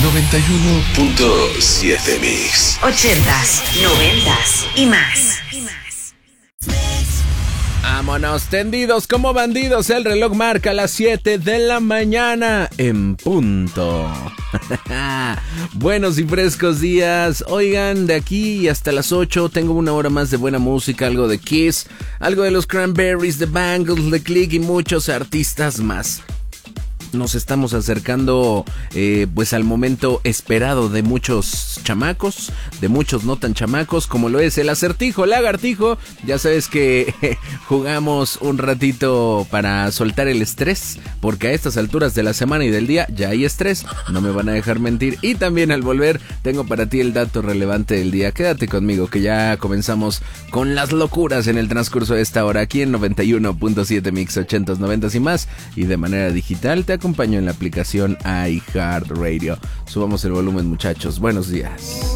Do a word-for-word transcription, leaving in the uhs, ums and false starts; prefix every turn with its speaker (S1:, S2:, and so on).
S1: noventa y uno punto siete Mix.
S2: Ochentas, noventas y más.
S3: Vámonos tendidos como bandidos. El reloj marca las siete de la mañana en punto. Buenos y frescos días. Oigan, de aquí hasta las ocho tengo una hora más de buena música, algo de Kiss, algo de los Cranberries, de Bangles, de Click y muchos artistas más. Nos estamos acercando eh, pues al momento esperado de muchos chamacos, de muchos no tan chamacos, como lo es el acertijo, lagartijo. Ya sabes que jugamos un ratito para soltar el estrés, porque a estas alturas de la semana y del día ya hay estrés, no me van a dejar mentir. Y también al volver tengo para ti el dato relevante del día. Quédate conmigo que ya comenzamos con las locuras en el transcurso de esta hora aquí en noventa y uno punto siete Mix, ochentas, noventas y más, y de manera digital te acompaño en la aplicación iHeartRadio. Subamos el volumen, muchachos. Buenos días.